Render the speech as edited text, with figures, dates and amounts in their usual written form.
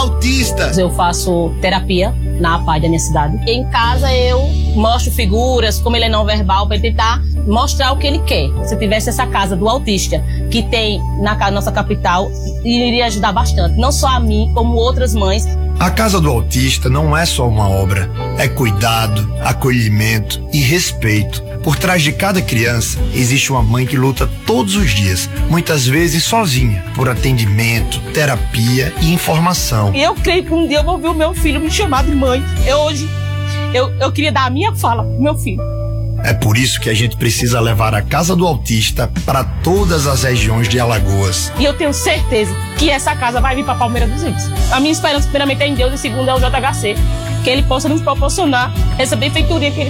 Autistas. Eu faço terapia na APAI da minha cidade. Em casa eu mostro figuras, como ele é não verbal, para tentar mostrar o que ele quer. Se tivesse essa casa do autista, que tem na nossa capital, iria ajudar bastante. Não só a mim, como outras mães. A Casa do Autista não é só uma obra, é cuidado, acolhimento e respeito. Por trás de cada criança existe uma mãe que luta todos os dias, muitas vezes sozinha, por atendimento, terapia e informação. E eu creio que um dia eu vou ver o meu filho me chamar de mãe. Eu queria dar a minha fala pro meu filho. É por isso que a gente precisa levar a Casa do Autista para todas as regiões de Alagoas. E eu tenho certeza que essa casa vai vir para Palmeira dos Índios. A minha esperança, primeiramente, é em Deus e segundo é o JHC. Que ele possa nos proporcionar essa benfeitoria que ele